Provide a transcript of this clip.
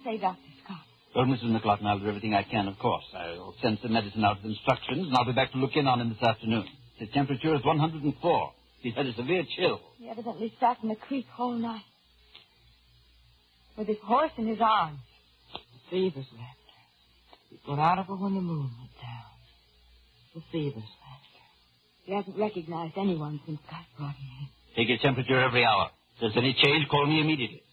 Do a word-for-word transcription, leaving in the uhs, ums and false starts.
say, Doctor Scott? Well, Missus McLaughlin, I'll do everything I can, of course. I'll send some medicine out with instructions, and I'll be back to look in on him this afternoon. His temperature is one hundred four. He's had a severe chill. He evidently sat in the creek all night. With his horse in his arms. The fever's left her. He got out of her when the moon went down. The fever's left her. He hasn't recognized anyone since Scott brought him in. Take his temperature every hour. If there's any change, call me immediately.